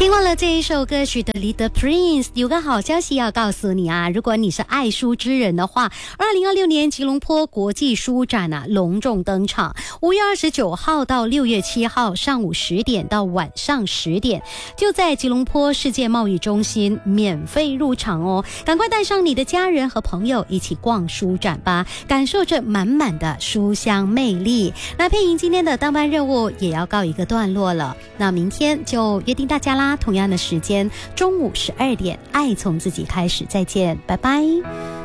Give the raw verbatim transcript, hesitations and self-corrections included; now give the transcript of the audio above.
听完了这一首歌曲的 Little Prince， 有个好消息要告诉你啊，如果你是爱书之人的话，二零二六年吉隆坡国际书展啊隆重登场，五月二十九号到六月七号上午十点到晚上十点，就在吉隆坡世界贸易中心免费入场哦，赶快带上你的家人和朋友一起逛书展吧，感受着满满的书香魅力。那配音今天的当班任务也要告一个段落了，那明天就约定大家啦，同样的时间中午十二点，爱从自己开始，再见，拜拜。